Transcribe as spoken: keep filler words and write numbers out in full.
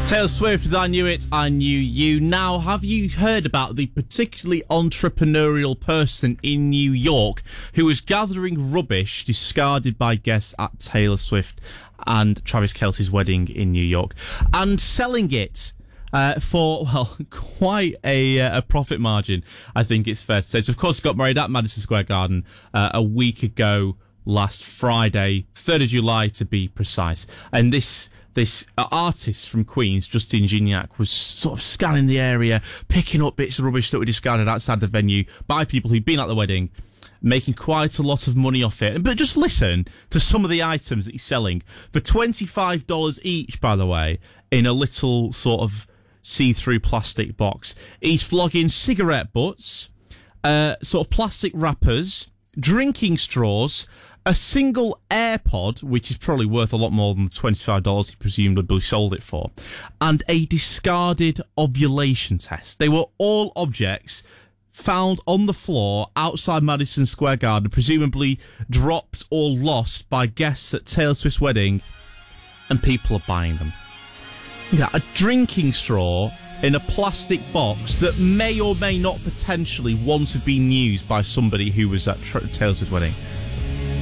Taylor Swift with I Knew It, I Knew You. Now, have you heard about the particularly entrepreneurial person in New York who was gathering rubbish discarded by guests at Taylor Swift and Travis Kelce's wedding in New York and selling it uh, for, well, quite a, uh, a profit margin, I think it's fair to say. So, of course, got married at Madison Square Garden uh, a week ago last Friday, third of July to be precise. And this... This artist from Queens, Justin Gignac, was sort of scanning the area, picking up bits of rubbish that were discarded outside the venue by people who'd been at the wedding, making quite a lot of money off it. But just listen to some of the items that he's selling for twenty-five dollars each, by the way, in a little sort of see-through plastic box. He's flogging cigarette butts, uh, sort of plastic wrappers, drinking straws, a single AirPod, which is probably worth a lot more than the twenty-five dollars he presumably sold it for, and a discarded ovulation test. They were all objects found on the floor outside Madison Square Garden, presumably dropped or lost by guests at Taylor Swift's wedding, and people are buying them. Yeah, a drinking straw in a plastic box that may or may not potentially once have been used by somebody who was at Taylor Swift's wedding.